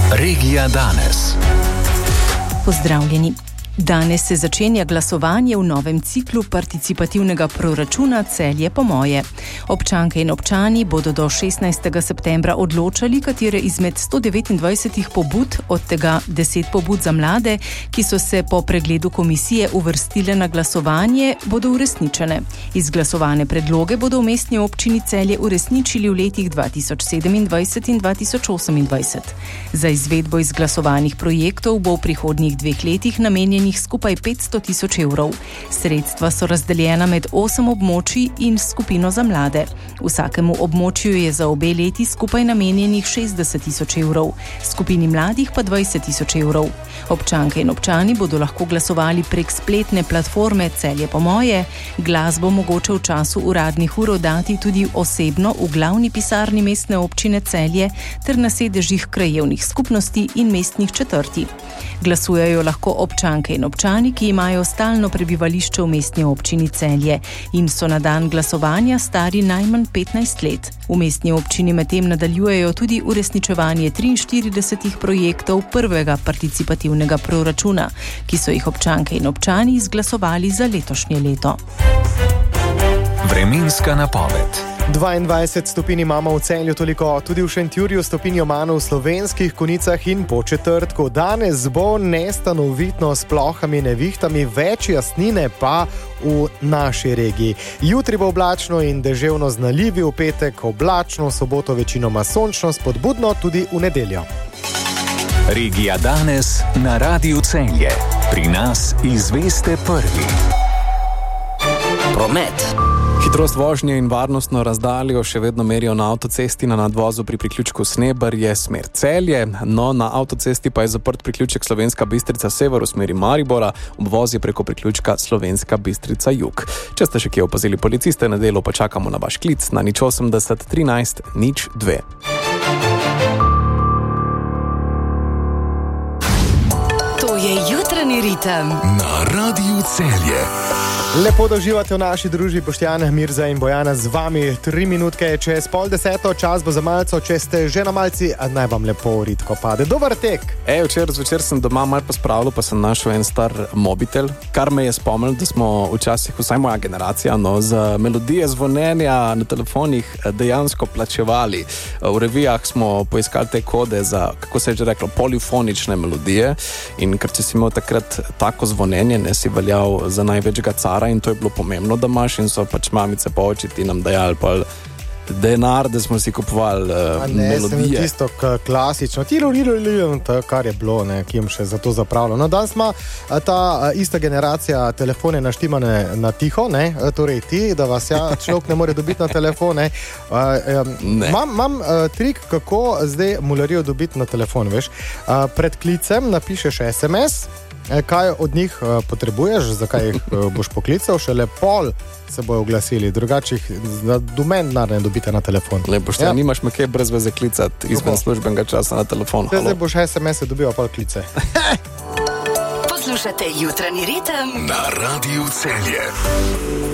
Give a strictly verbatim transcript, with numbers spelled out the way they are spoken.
Regija danes. Pozdravljeni. Danes se začenja glasovanje v novem ciklu participativnega proračuna Celje po moje. Občanke in občani bodo do šestnajstega septembra odločali, katere izmed sto devetindvajset pobud, od tega deset pobud za mlade, ki so se po pregledu komisije uvrstile na glasovanje, bodo uresničene. Izglasovane predloge bodo v mestni občini Celje uresničili v letih dva tisoč sedemindvajset in dva tisoč osemindvajset. Za izvedbo izglasovanih projektov bo v prihodnjih dveh letih namenjenih skupaj petsto tisoč evrov. Sredstva so razdeljena med osem območij in skupino za mlade. Vsakemu območju je za obe leti skupaj namenjenih šestdeset tisoč evrov, skupini mladih pa dvajset tisoč evrov. Občanke in občani bodo lahko glasovali prek spletne platforme Celje po moje. Glas bo mogoče v času uradnih ur oddati tudi osebno v glavni pisarni mestne občine Celje ter na sedežih krajevnih skupnosti in mestnih četrti. Glasujejo lahko občanke in občani, ki imajo stalno prebivališče v mestni občini Celje in so na dan glasovanja stari najmanj petnajst let. V mestni občini medtem nadaljujejo tudi uresničevanje triinštiridesetih projektov prvega participativnega proračuna, ki so jih občanke in občani izglasovali za letošnje leto. Vremenska napoved. dvaindvajset stopinj imamo v Celju, toliko tudi v Šentjurju, stopinjo manj v Slovenskih Konjicah in po četrtku. Danes bo nestanovitno s plohami, nevihtami, več jasnine pa v naši regiji. Jutri bo oblačno in deževno z nalivi, v petek oblačno, v soboto večinoma sončno, spodbudno tudi v nedeljo. Regija danes na Radiu Celje. Pri nas izveste prvi. Promet. Hitrost vožnje in varnostno razdaljo še vedno merijo na avtocesti na nadvozu pri priključku Sneberje, smer Celje, no na avtocesti pa je zaprt priključek Slovenska Bistrica sever v smeri Maribora, obvoz je preko priključka Slovenska Bistrica jug. Če ste še kje opazili policiste na delu, pa čakamo na vaš klic na nič osemdeset trinajst nič dve. To je jutranji ritem na Radiu Celje. Lepo, da uživate v naši družbi. Boštjan, Mirza in Bojana z vami. Tri minutke čez pol deseto, čas bo za malco. Če ste že na malci, naj vam lepo ritko pade. Dober tek! Ej, včeraj zvečer sem doma malo pospravljal, pa sem našel en star mobitel, kar me je spomnil, da smo včasih, vsaj moja generacija, no, za melodije zvonjenja na telefonih dejansko plačevali. V revijah smo poiskali te kode za, kako se je že reklo, polifonične melodije in ker če si imel takrat tako zvonjenje, ne si veljal za največjega cara in to je bilo pomembno, da imaš in so pač mamice pa oči ti nam dajali pa denar, da smo si kupovali uh, ne, melodije. Ne, tisto klasično, tilo, lilo, lilo, kar je bilo, ne, ki jim še za to zapravilo. No, danes ima ta ista generacija telefone naštimane na tiho, ne, torej ti, da vas ja človek ne more dobiti na telefone. Imam trik, kako zdaj mularijo dobiti na telefon, veš. Uh, pred klicem napišeš es em es, kaj od njih potrebuješ, zakaj jih boš poklical, šele pol se bojo oglasili, drugače jih do meni denar ne dobite na telefon. Lepo, šta, ja. Nimaš me kaj brez veze klicati izven službenega časa na telefon. Zdaj, zdaj boš es em es dobil pol klice. Poslušate jutranji ritem na Radiu Celje.